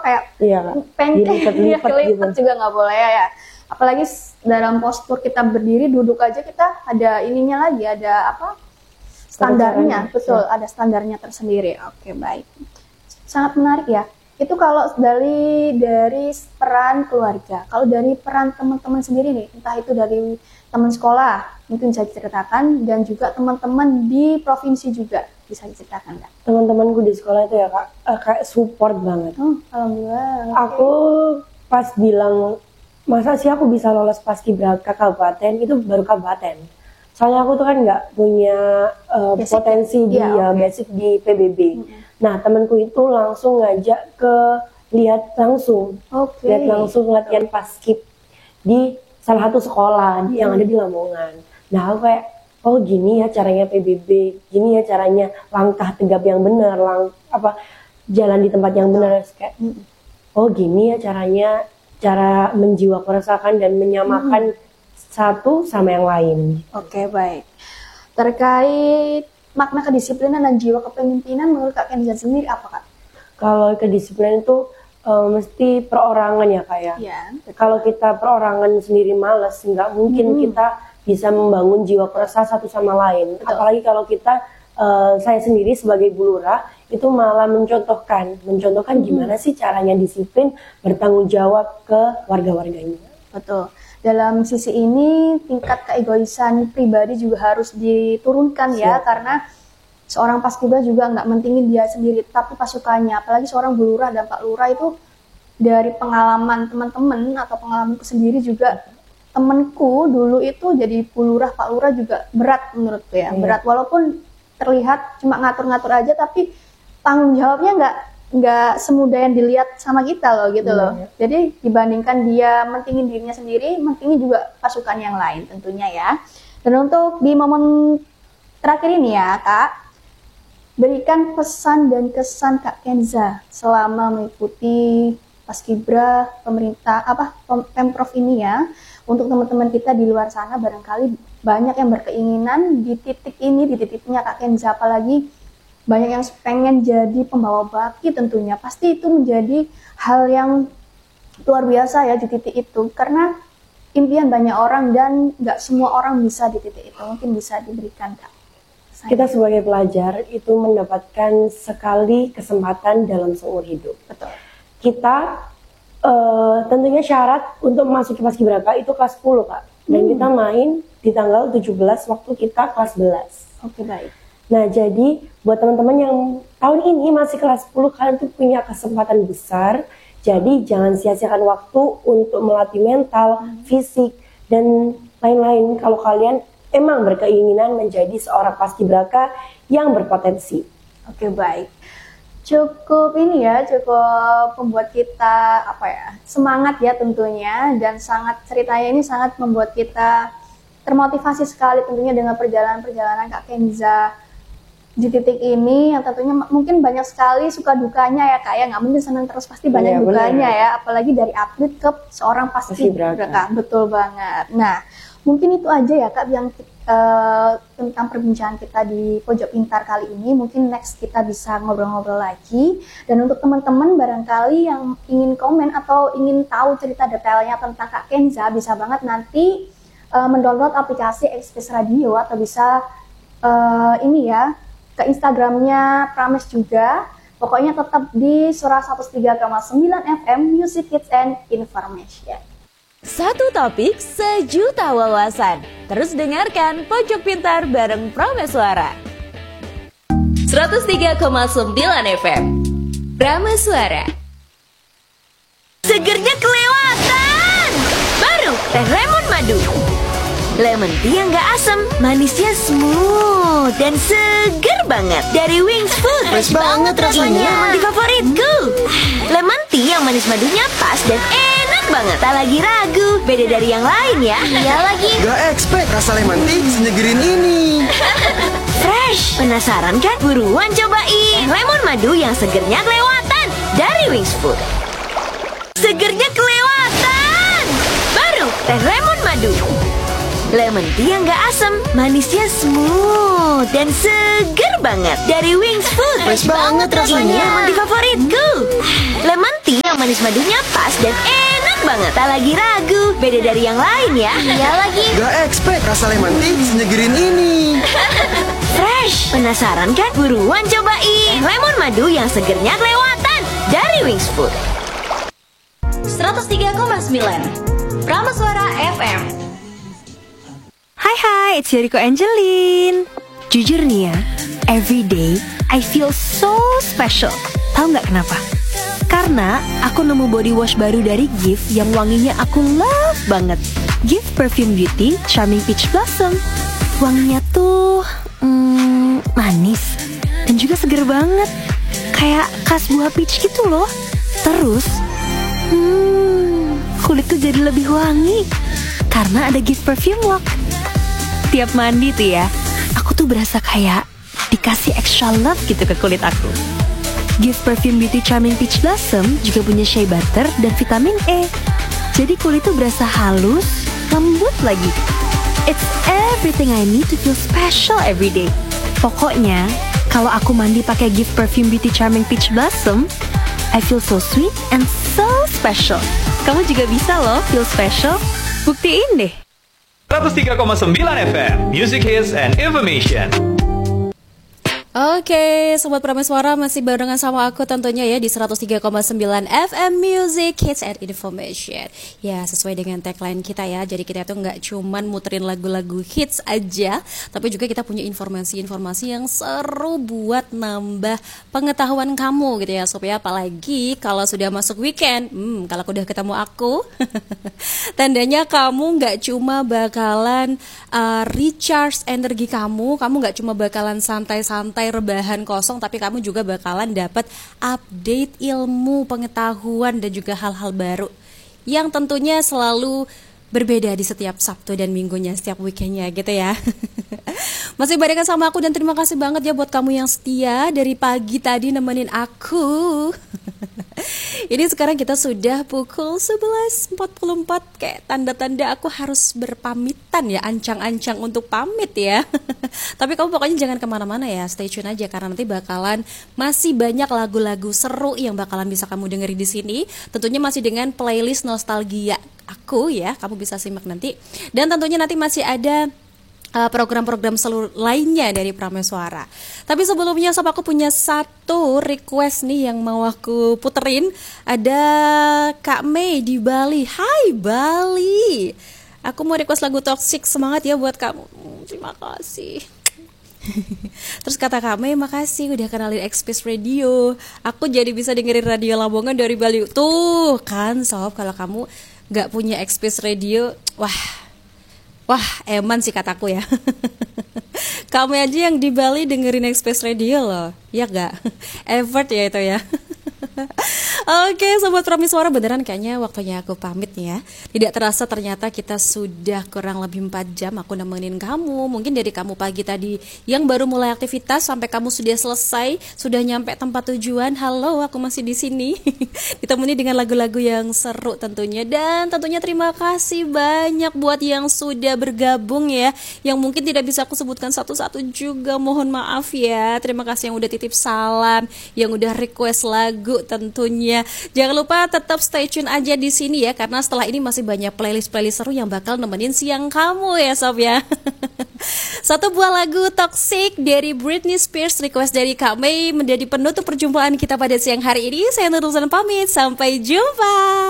kayak dilipat kelipet gitu. Juga nggak boleh ya. Apalagi dalam postur kita berdiri, duduk aja kita ada ininya lagi, ada apa? Standarnya, betul, ada standarnya tersendiri. Oke, baik. Sangat menarik ya. Itu kalau dari peran keluarga. Kalau dari peran teman-teman sendiri nih, entah itu dari teman sekolah, mungkin bisa diceritakan, dan juga teman-teman di provinsi juga bisa diceritakan, Kak. Teman-temanku di sekolah itu ya, Kak, kayak support banget. Alhamdulillah. Aku pas bilang, masa sih aku bisa lolos paskibraka kabupaten, itu baru kabupaten. Soalnya aku tuh kan nggak punya potensi basic di PBB. Nah, temanku itu langsung ngajak ke lihat langsung latihan paskib di salah satu sekolah yang ada di Lamongan. Nah, aku kayak, oh gini ya caranya PBB, gini ya caranya langkah tegap yang benar, jalan di tempat yang benar. Kayak, oh gini ya caranya, cara menjiwasrakakan dan menyamakan satu sama yang lain. Oke, baik. Terkait makna kedisiplinan dan jiwa kepemimpinan menurut Kak Kenza sendiri apa, Kak? Kalau kedisiplinan itu mesti perorangan ya, Kak ya. Kalau kita perorangan sendiri malas, nggak mungkin kita bisa membangun jiwa perasa satu sama lain. Betul. Apalagi kalau kita, saya sendiri sebagai Bu Lurah itu malah mencontohkan gimana sih caranya disiplin, bertanggung jawab ke warga-warganya. Betul. Dalam sisi ini tingkat keegoisan pribadi juga harus diturunkan ya, karena seorang paskibra juga nggak mentingin dia sendiri, tapi pasukannya. Apalagi seorang Bu Lurah dan Pak Lurah itu dari pengalaman teman-teman atau pengalamanku sendiri juga, temanku dulu itu jadi Bu Lurah, Pak Lurah juga berat menurutku ya. Berat walaupun terlihat cuma ngatur-ngatur aja, tapi tanggung jawabnya nggak semudah yang dilihat sama kita loh gitu loh. Jadi dibandingkan dia mentingin dirinya sendiri, mentingin juga pasukan yang lain tentunya ya. Dan untuk di momen terakhir ini ya Kak, berikan pesan dan kesan Kak Kenza selama mengikuti paskibra pemerintah Pemprov ini ya, untuk teman-teman kita di luar sana barangkali banyak yang berkeinginan di titik ini, di titiknya Kak Kenza, apalagi banyak yang pengen jadi pembawa baki tentunya. Pasti itu menjadi hal yang luar biasa ya di titik itu, karena impian banyak orang dan nggak semua orang bisa di titik itu. Mungkin bisa diberikan Kak. Kita sebagai pelajar itu mendapatkan sekali kesempatan dalam seumur hidup. Betul. Kita tentunya syarat untuk masuk ke paskibraka itu kelas 10 Kak. Dan kita main di tanggal 17 waktu kita kelas 11. Oke, baik. Nah, jadi buat teman-teman yang tahun ini masih kelas 10, kalian tuh punya kesempatan besar. Jadi jangan sia-siakan waktu untuk melatih mental, fisik, dan lain-lain kalau kalian emang berkeinginan menjadi seorang paskibraka yang berpotensi. Oke, baik. Cukup ini ya, cukup membuat kita semangat ya tentunya, dan ceritanya ini sangat membuat kita termotivasi sekali tentunya dengan perjalanan Kak Kenza di titik ini, yang tentunya mungkin banyak sekali suka dukanya ya Kak ya, nggak mungkin senang terus, pasti banyak dukanya ya, apalagi dari atlet ke seorang paskibraka. Betul banget. Nah, mungkin itu aja ya Kak yang tentang perbincangan kita di Pojok Pintar kali ini. Mungkin next kita bisa ngobrol-ngobrol lagi. Dan untuk teman-teman barangkali yang ingin komen atau ingin tahu cerita detailnya tentang Kak Kenza, bisa banget nanti mendownload aplikasi Express Radio, atau bisa ke Instagramnya Prames juga. Pokoknya tetap di Surah 103,9 FM, Music Kids and Information. Satu topik, sejuta wawasan. Terus dengarkan Pojok Pintar bareng Prames Suara. 103,9 FM Prames Suara. Segernya kelewatan. Baru teh lemon madu. Lemon tea yang gak asam, manisnya smooth dan seger banget. Dari Wings Food, fresh banget rasanya. Ini favoritku. Lemon tea yang manis madunya pas dan enak banget. Tak lagi ragu, beda dari yang lain ya. Iya lagi. Gak expect rasa lemon tea senyegerin ini. Fresh, penasaran kan? Buruan cobain lemon madu yang segernya kelewatan dari Wings Food. Segernya kelewatan. Baru teh lemon madu. Lemon tea yang gak asam, manisnya smooth dan seger banget. Dari Wings Food, fresh banget rasanya. Ini favoritku. Lemon tea yang manis madunya pas dan enak banget. Tak lagi ragu, beda dari yang lain ya. Iya lagi. Gak expect rasa lemon tea senyegerin ini. Fresh, penasaran kan? Buruan cobain lemon madu yang segernya kelewatan dari Wings Food. 103,9 Prameswara FM. Hai, it's Yoriko Angelin. Jujur nih ya, every day I feel so special. Tahu nggak kenapa? Karena aku nemu body wash baru dari Gift yang wanginya aku love banget. Gift Perfume Beauty Charming Peach Blossom. Wanginya tuh manis dan juga seger banget, kayak khas buah peach gitu loh. Terus kulit tuh jadi lebih wangi karena ada Gift Perfume Lock. Tiap mandi tuh ya, aku tuh berasa kayak dikasih extra love gitu ke kulit aku. Gift Perfume Beauty Charming Peach Blossom juga punya shea butter dan vitamin E. Jadi kulit tuh berasa halus, lembut lagi. It's everything I need to feel special every day. Pokoknya, kalau aku mandi pakai Gift Perfume Beauty Charming Peach Blossom, I feel so sweet and so special. Kamu juga bisa loh feel special. Buktiin deh. 103,9 FM Music Hits and Information. Oke, Sobat Prameswara masih barengan sama aku tentunya ya di 103,9 FM Music Hits and Information. Ya, sesuai dengan tagline kita ya. Jadi kita tuh nggak cuman muterin lagu-lagu hits aja, tapi juga kita punya informasi-informasi yang seru buat nambah pengetahuan kamu gitu ya. Supaya apalagi kalau sudah masuk weekend, kalau udah ketemu aku, tandanya kamu nggak cuma bakalan recharge energi kamu nggak cuma bakalan santai-santai rebahan kosong, tapi kamu juga bakalan dapat update ilmu, pengetahuan dan juga hal-hal baru yang tentunya selalu berbeda di setiap Sabtu dan Minggunya, setiap weekendnya gitu ya. Masih barengan sama aku dan terima kasih banget ya buat kamu yang setia dari pagi tadi nemenin aku. Ini sekarang kita sudah pukul 11.44, kayak tanda-tanda aku harus berpamitan ya, ancang-ancang untuk pamit ya. Tapi kamu pokoknya jangan kemana-mana ya, stay tune aja karena nanti bakalan masih banyak lagu-lagu seru yang bakalan bisa kamu dengerin di sini. Tentunya masih dengan playlist nostalgia aku ya, kamu bisa simak nanti. Dan tentunya nanti masih ada program-program seluruh lainnya dari Prameswara. Tapi sebelumnya sob, aku punya satu request nih yang mau aku puterin. Ada Kak Mei di Bali. Hai Bali, aku mau request lagu Toxic. Semangat ya buat kamu. Terima kasih. Terus kata Kak Mei, makasih udah kenalin Express Radio. Aku jadi bisa dengerin radio Lamongan dari Bali. Tuh kan sob, kalau kamu gak punya Express Radio, Wah, eman sih kataku ya. Kamu aja yang di Bali dengerin Express Radio loh, ya gak? Effort ya itu ya. Oke, Sobat Prameswara, beneran kayaknya waktunya aku pamit nih ya. Tidak terasa ternyata kita sudah kurang lebih 4 jam aku nemenin kamu. Mungkin dari kamu pagi tadi yang baru mulai aktivitas sampai kamu sudah selesai, sudah nyampe tempat tujuan. Halo, aku masih di sini. Ditemani dengan lagu-lagu yang seru tentunya. Dan tentunya terima kasih banyak buat yang sudah bergabung ya, yang mungkin tidak bisa aku sebutkan satu-satu juga, mohon maaf ya. Terima kasih yang udah titip salam, yang udah request lagu tentunya. Jangan lupa tetap stay tune aja di sini ya, karena setelah ini masih banyak playlist seru yang bakal nemenin siang kamu ya sob ya. Satu buah lagu Toxic dari Britney Spears, request dari Kak Mei, menjadi penutup perjumpaan kita pada siang hari ini. Saya Nurul pamit, sampai jumpa.